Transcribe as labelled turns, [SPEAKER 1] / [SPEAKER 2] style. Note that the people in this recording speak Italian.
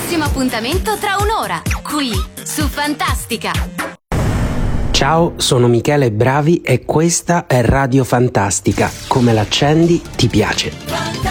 [SPEAKER 1] prossimo appuntamento tra un'ora, qui su Fantastica.
[SPEAKER 2] Ciao, sono Michele Bravi e questa è Radio Fantastica. Come l'accendi, ti piace.